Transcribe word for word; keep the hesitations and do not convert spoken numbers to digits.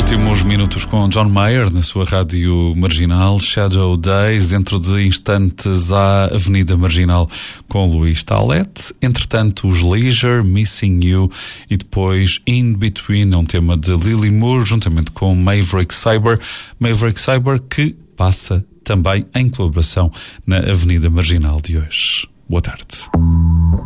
Últimos minutos com John Mayer na sua rádio marginal. Shadow Days. Dentro de instantes à Avenida Marginal com Luís Talete. Entretanto, os Leisure, Missing You e depois In Between, um tema de Lily Moore juntamente com Maverick Cyber. Maverick Cyber que passa também em colaboração na Avenida Marginal de hoje. Boa tarde.